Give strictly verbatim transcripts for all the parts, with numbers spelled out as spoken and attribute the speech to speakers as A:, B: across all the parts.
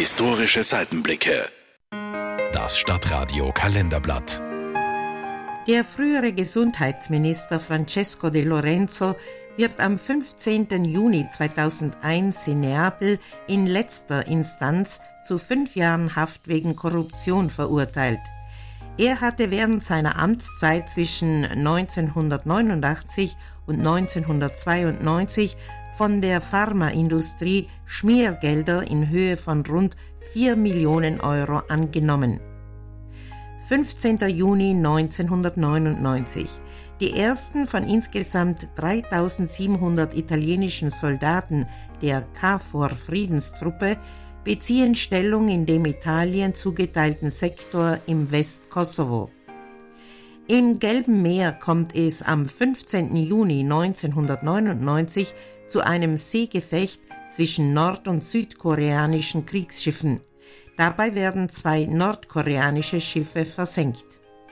A: Historische Seitenblicke. Das Stadtradio Kalenderblatt.
B: Der frühere Gesundheitsminister Francesco De Lorenzo wird am fünfzehnten Juni zweitausendeins in Neapel in letzter Instanz zu fünf Jahren Haft wegen Korruption verurteilt. Er hatte während seiner Amtszeit zwischen neunzehnhundertneunundachtzig und neunzehnhundertzweiundneunzig von der Pharmaindustrie Schmiergelder in Höhe von rund vier Millionen Euro angenommen. fünfzehnten Juni neunzehnhundertneunundneunzig. Die ersten von insgesamt dreitausendsiebenhundert italienischen Soldaten der K F O R-Friedenstruppe beziehen Stellung in dem Italien zugeteilten Sektor im Westkosovo. Im Gelben Meer kommt es am fünfzehnten Juni neunzehnhundertneunundneunzig zu einem Seegefecht zwischen nord- und südkoreanischen Kriegsschiffen. Dabei werden zwei nordkoreanische Schiffe versenkt.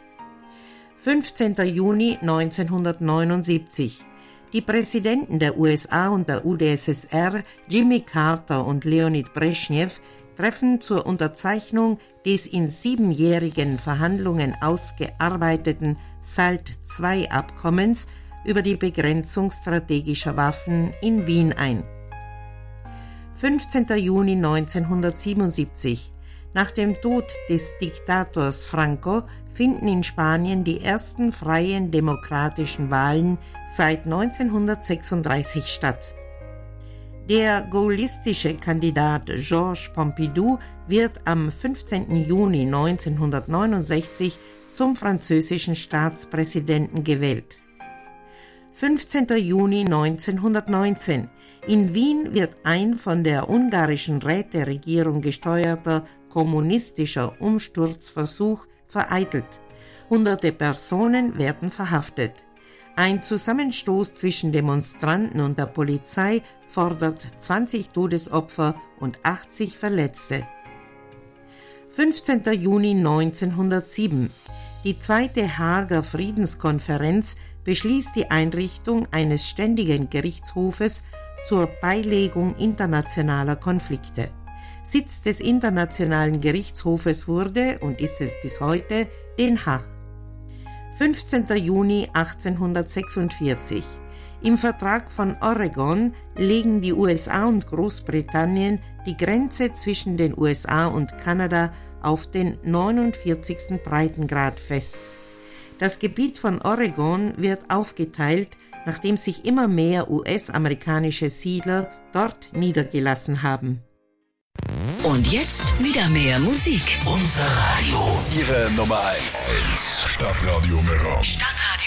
B: fünfzehnten Juni neunzehnhundertneunundsiebzig. Die Präsidenten der U S A und der U d S S R, Jimmy Carter und Leonid Brezhnev, treffen zur Unterzeichnung des in siebenjährigen Verhandlungen ausgearbeiteten SALT zwei Abkommens über die Begrenzung strategischer Waffen in Wien ein. fünfzehnten Juni neunzehnhundertsiebenundsiebzig. Nach dem Tod des Diktators Franco finden in Spanien die ersten freien demokratischen Wahlen seit neunzehnhundertsechsunddreißig statt. Der gaullistische Kandidat Georges Pompidou wird am fünfzehnten Juni neunzehnhundertneunundsechzig zum französischen Staatspräsidenten gewählt. fünfzehnten Juni neunzehnhundertneunzehn. In Wien wird ein von der ungarischen Räteregierung gesteuerter kommunistischer Umsturzversuch vereitelt. Hunderte Personen werden verhaftet. Ein Zusammenstoß zwischen Demonstranten und der Polizei fordert zwanzig Todesopfer und achtzig Verletzte. fünfzehnten Juni neunzehnhundertsieben. Die zweite Haager Friedenskonferenz beschließt die Einrichtung eines ständigen Gerichtshofes zur Beilegung internationaler Konflikte. Sitz des Internationalen Gerichtshofes wurde und ist es bis heute Den Haag. fünfzehnten Juni achtzehnhundertsechsundvierzig. Im Vertrag von Oregon legen die U S A und Großbritannien die Grenze zwischen den U S A und Kanada auf den neunundvierzigsten Breitengrad fest. Das Gebiet von Oregon wird aufgeteilt, nachdem sich immer mehr U S-amerikanische Siedler dort niedergelassen haben.
C: Und jetzt wieder mehr Musik.
A: Unser Radio. Ihre Nummer eins. Stadtradio Meran.
C: Stadtradio